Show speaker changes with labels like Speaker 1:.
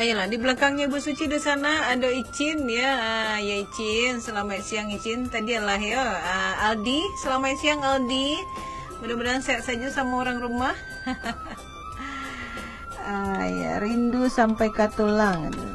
Speaker 1: Ayolah, di belakangnya Bu Suci di sana ada Icin ya. Ya Icin, selamat siang Icin. Tadi adalah ya Aldi, selamat siang Aldi. Mudah-mudahan sehat saja sama orang rumah. Ya, rindu sampai ke tulang.